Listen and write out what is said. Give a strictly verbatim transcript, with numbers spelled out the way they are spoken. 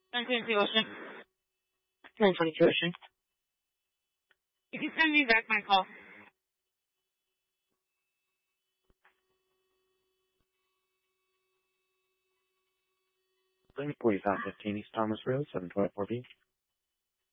nine twenty-two Ocean. nine twenty-two Ocean. You can send me back my call. forty-five fifteen East Thomas Road, seven twenty-four B.